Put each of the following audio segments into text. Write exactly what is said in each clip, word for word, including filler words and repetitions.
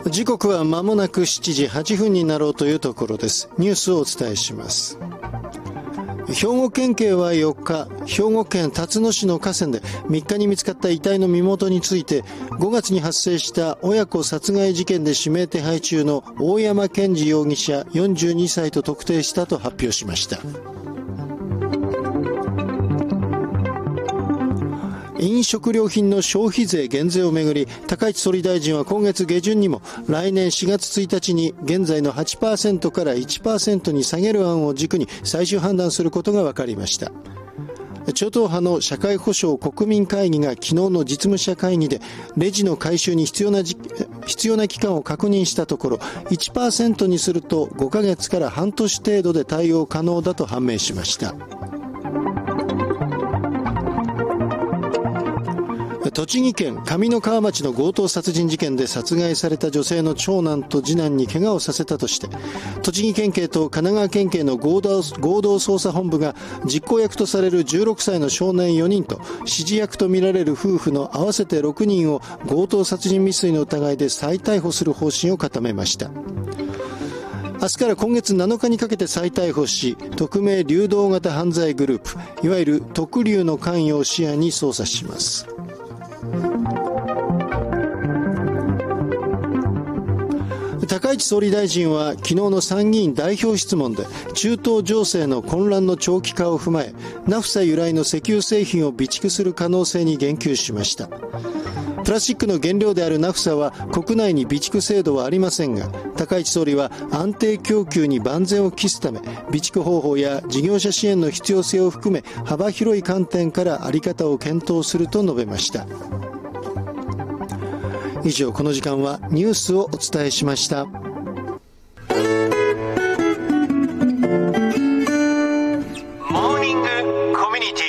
時刻は間もなくしちじはっぷんになろうというところです。ニュースをお伝えします。兵庫県警はよっか、兵庫県たつの市の河川でみっかに見つかった遺体の身元について、ごがつに発生した親子殺害事件で指名手配中の大山健二容疑者よんじゅうにさいと特定したと発表しました。飲食料品の消費税減税をめぐり、高市総理大臣は今月下旬にも来年しがつついたちに現在の はちパーセント から いちパーセント に下げる案を軸に最終判断することが分かりました。超党派の社会保障国民会議が昨日の実務者会議でレジの回収に必要なじ必要な期間を確認したところ いちパーセント にするとごかげつから半年程度で対応可能だと判明しました。栃木県上三川町の強盗殺人事件で殺害された女性の長男と次男に怪我をさせたとして、栃木県警と神奈川県警の合同、合同捜査本部が実行役とされるじゅうろくさいの少年よにんと指示役とみられる夫婦の合わせてろくにんを強盗殺人未遂の疑いで再逮捕する方針を固めました。明日から今月なのかにかけて再逮捕し、匿名流動型犯罪グループ、いわゆる特流の関与を視野に捜査します。高市総理大臣は昨日の参議院代表質問で中東情勢の混乱の長期化を踏まえ、ナフサ由来の石油製品を備蓄する可能性に言及しました。プラスチックの原料であるナフサは国内に備蓄制度はありませんが、高市総理は安定供給に万全を期すため、備蓄方法や事業者支援の必要性を含め幅広い観点から在り方を検討すると述べました。以上、この時間はニュースをお伝えしました。 モーニングコミュニテ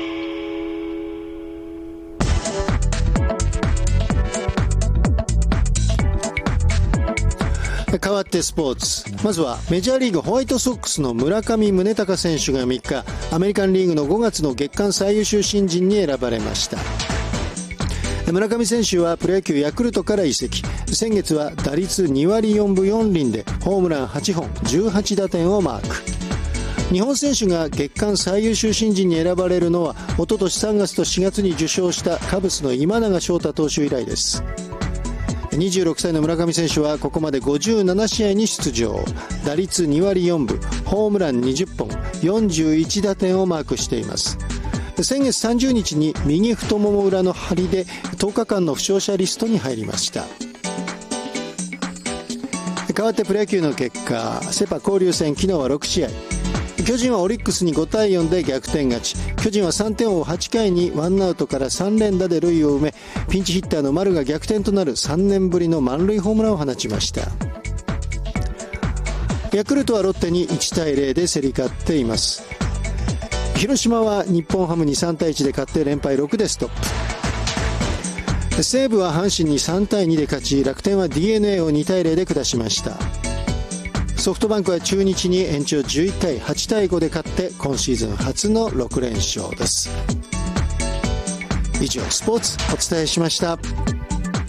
ィ。変わってスポーツ。まずはメジャーリーグホワイトソックスの村上宗隆選手がみっか、アメリカンリーグのごがつの月間最優秀新人に選ばれました。村上選手はプロ野球ヤクルトから移籍。先月は打率にわりよんぶよんりんでホームランはちほんじゅうはちだてんをマーク。日本選手が月間最優秀新人に選ばれるのは一昨年さんがつとしがつに受賞したカブスの今永昇太投手以来です。にじゅうろくさいの村上選手はここまでごじゅうななしあいに出場。打率にわりよんぶ、ホームランにじゅっぽん、よんじゅういちだてんをマークしています。先月さんじゅうにちに右太もも裏の張りでとおかかんの負傷者リストに入りました。変わってプロ野球の結果、セパ交流戦昨日はろくしあい。巨人はオリックスにごたいよんで逆転勝ち。巨人はさんてんを追うはちかいにワンアウトからさんれんだで塁を埋め、ピンチヒッターの丸が逆転となるさんねんぶりの満塁ホームランを放ちました。ヤクルトはロッテにいちたいゼロで競り勝っています。広島は日本ハムにさんたいいちで勝って連敗ろくでストップ。西武は阪神にさんたいにで勝ち、楽天は ディーエヌエー をにたいゼロで下しました。ソフトバンクは中日に延長じゅういちたいはちたいごで勝って今シーズン初のろくれんしょうです。以上、スポーツお伝えしました。